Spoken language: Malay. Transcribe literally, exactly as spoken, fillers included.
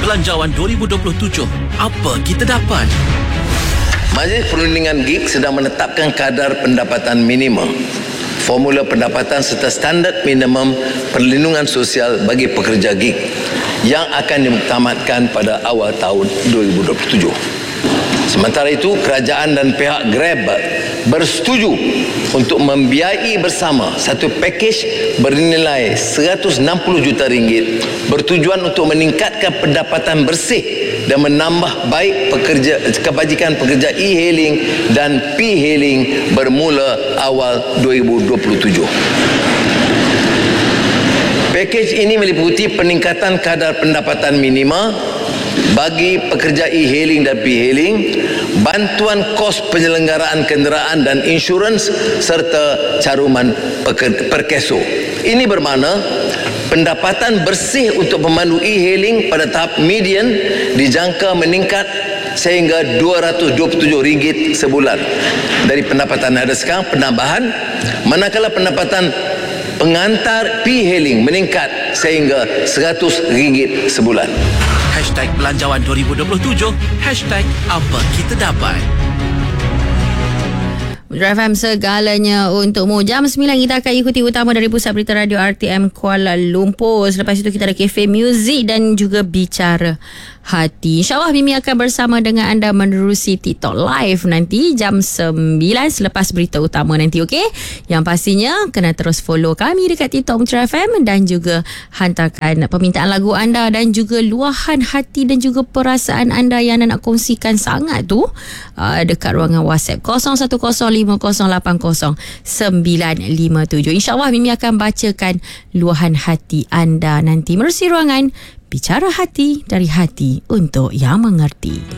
Belanjawan dua ribu dua puluh tujuh. Apa kita dapat? Majlis Perundingan Gig sedang menetapkan kadar pendapatan minimum, formula pendapatan serta standard minimum perlindungan sosial bagi pekerja gig yang akan dimuktamadkan pada awal tahun dua ribu dua puluh tujuh. Sementara itu, kerajaan dan pihak Grab bersetuju untuk membiayai bersama satu pakej bernilai seratus enam puluh juta ringgit bertujuan untuk meningkatkan pendapatan bersih dan menambah baik pekerja, kebajikan pekerja e-hailing dan p-hailing bermula awal dua ribu dua puluh tujuh. Pakej ini meliputi peningkatan kadar pendapatan minima bagi pekerja e-hailing dan p-hailing, bantuan kos penyelenggaraan kenderaan dan insurans serta caruman perkeso. Ini bermakna pendapatan bersih untuk pemandu e-hailing pada tahap median dijangka meningkat sehingga dua ratus dua puluh tujuh ringgit sebulan dari pendapatan yang ada sekarang, penambahan, manakala pendapatan pengantar p-hailing meningkat sehingga seratus ringgit sebulan. Hashtag Belanjawan dua ribu dua puluh tujuh. Hashtag Apa Kita Dapat. Drive F M segalanya untukmu. Jam sembilan kita akan ikuti utama dari Pusat Berita Radio R T M Kuala Lumpur. Selepas itu kita ada Cafe Music dan juga Bicara Hati. InsyaAllah Mimi akan bersama dengan anda menerusi TikTok Live nanti jam sembilan selepas berita utama nanti, okey? Yang pastinya kena terus follow kami dekat TikTok Putra F M dan juga hantarkan permintaan lagu anda dan juga luahan hati dan juga perasaan anda yang anda nak kongsikan sangat tu uh, dekat ruangan WhatsApp kosong satu kosong lima kosong lapan kosong sembilan lima tujuh. InsyaAllah Mimi akan bacakan luahan hati anda nanti menerusi ruangan Bicara Hati, dari hati untuk yang mengerti.